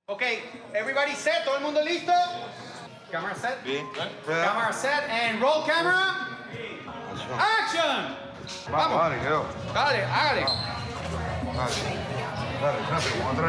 Ok, everybody set, todo el mundo listo? Camera set? Bien. Camera set and roll camera. Action! Vamos, dale, quedó. Dale, hágale. Dale, rápido, vamos a traer.